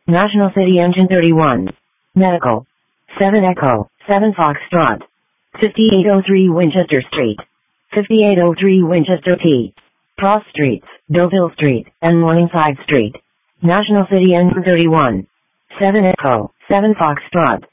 National City Engine 31. Medical. 7 Echo, 7 Foxtrot. 5803 Winchester Street. 5803 Winchester T. Cross Streets, Belleville Street, and Morningside Street. National City Engine 31. 7 Echo, 7 Foxtrot.